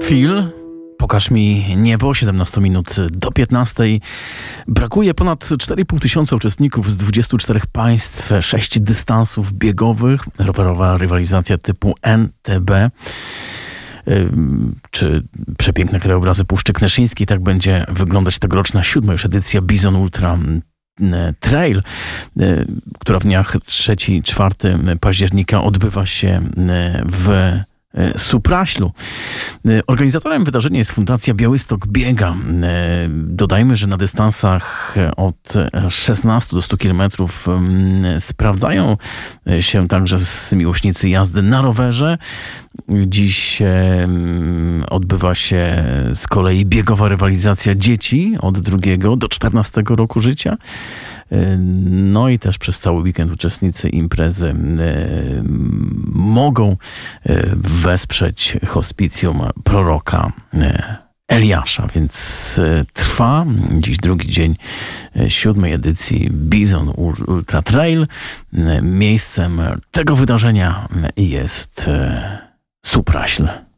Phil, pokaż mi niebo, 17 minut do 15. Brakuje ponad 4,5 tysiąca uczestników z 24 państw, 6 dystansów biegowych, rowerowa rywalizacja typu NTB, czy przepiękne krajobrazy Puszczy Knyszyńskiej. Tak będzie wyglądać tegoroczna 7. już edycja Bizon Ultra Trail, która w dniach 3-4 października odbywa się w Supraślu. Organizatorem wydarzenia jest Fundacja Białystok Biega. Dodajmy, że na dystansach od 16 do 100 km sprawdzają się także miłośnicy jazdy na rowerze. Dziś odbywa się z kolei biegowa rywalizacja dzieci od 2 do 14 roku życia. No i też przez cały weekend uczestnicy imprezy mogą wesprzeć hospicjum proroka Eliasza, więc trwa dziś drugi dzień 7. edycji Bizon Ultra Trail. Miejscem tego wydarzenia jest Supraśl.